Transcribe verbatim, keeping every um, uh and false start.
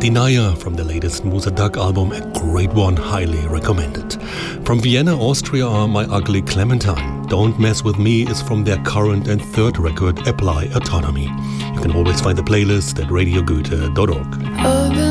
Denier from the latest Musa Dagg album, a great one, highly recommended. From Vienna, Austria are My Ugly Clementine. Don't Mess With Me is from their current and third record, Apply Autonomy. You can always find the playlist at radio goethe dot org.